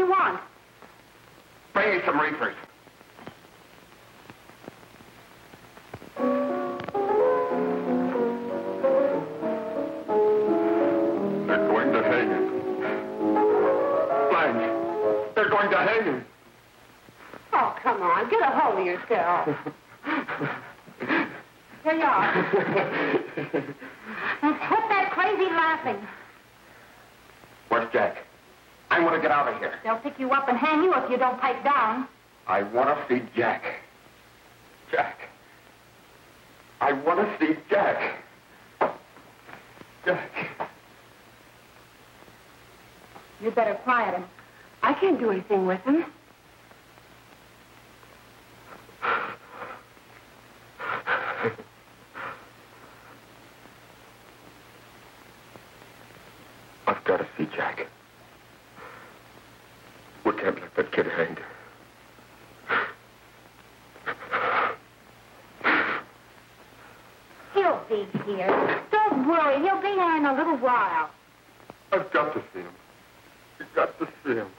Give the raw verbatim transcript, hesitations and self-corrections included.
you want? Bring me some reefers. They're going to hang him. Blanche, they're going to hang him. Oh, come on. Get a hold of yourself. Here you are. And quit that crazy laughing. Where's Jack? I want to get out of here. They'll pick you up and hang you if you don't pipe down. I want to see Jack. Jack. I want to see Jack. Jack. You better quiet him. I can't do anything with him. I've got to see Jack. We can't let that kid hang. He'll be here. Don't worry. He'll be here in a little while. I've got to see him. You've got to see him.